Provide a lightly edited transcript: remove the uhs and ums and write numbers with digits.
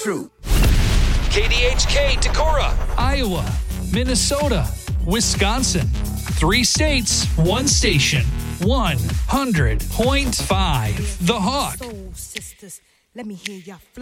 true. KDHK, Decorah. Iowa, Minnesota, Wisconsin. 3 states, 1 station, 100.5. The Hawk. Soul sisters, let me hear ya flow.